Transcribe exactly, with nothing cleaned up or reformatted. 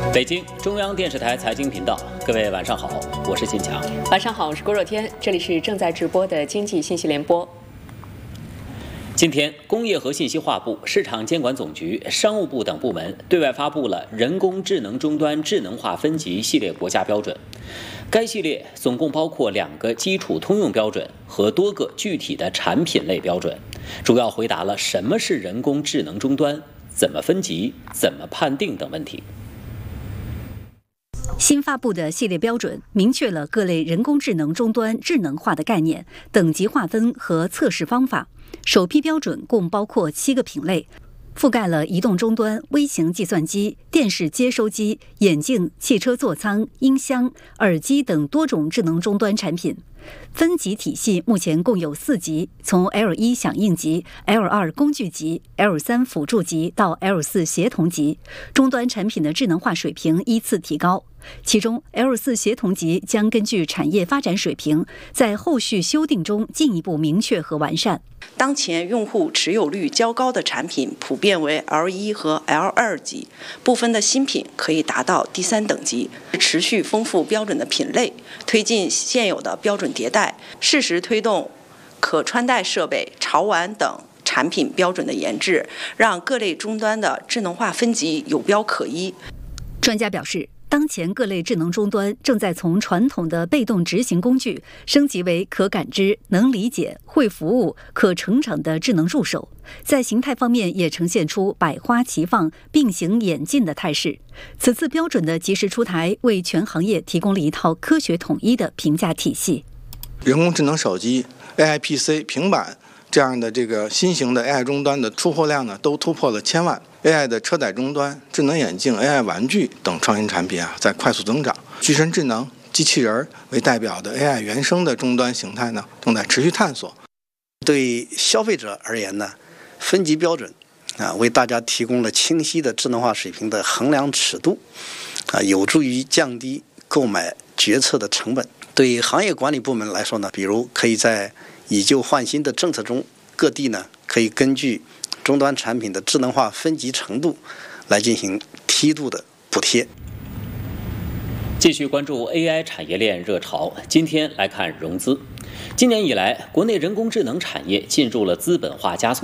北京中央电视台财经频道，各位晚上好，我是金强。 晚上好，我是郭若天，这里是正在直播的经济信息联播。 今天，工业和信息化部、市场监管总局、商务部等部门对外发布了人工智能终端智能化分级系列国家标准。该系列总共包括两个基础通用标准和多个具体的产品类标准，主要回答了什么是人工智能终端、怎么分级、怎么判定等问题。 新发布的系列标准明确了各类人工智能终端智能化的概念、等级划分和测试方法。首批标准共包括七个品类，覆盖了移动终端、微型计算机、电视接收机、眼镜、汽车座舱、音箱、耳机等多种智能终端产品。分级体系目前共有四级，从 L 一 响应级、L 二 工具级、L 三 辅助级到 L 四 协同级，终端产品的智能化水平依次提高。其中 L 四 协同级将根据产业发展水平，在后续修订中进一步明确和完善。 当前用户持有率较高的产品普遍为 L 一 和 L 二 级，部分的新品可以达到第三等级。持续丰富标准的品类，推进现有的标准迭代，适时推动可穿戴设备、潮玩等产品标准的研制，让各类终端的智能化分级有标可依。 专家表示，当前各类智能终端正在从传统的被动执行工具升级为可感知、能理解、会服务、可成长的智能助手，在形态方面也呈现出百花齐放、并行演进的态势。此次标准的及时出台，为全行业提供了一套科学统一的评价体系。 人工智能手机、A I P C、平板这样的这个新型的 A I 终端的出货量呢，都突破了千万。A I 的车载终端、智能眼镜、A I 玩具等创新产品啊，在快速增长。具身智能、机器人为代表的 A I 原生的终端形态呢，正在持续探索。 对消费者而言呢，分级标准啊，为大家提供了清晰的智能化水平的衡量尺度，啊，有助于降低购买决策的成本。对于行业管理部门来说呢，比如可以在以旧换新的政策中，各地呢可以根据终端产品的智能化分级程度来进行梯度的补贴。 继续关注 A I 产业链热潮，今天来看融资。今年以来，国内人工智能产业进入了资本化加速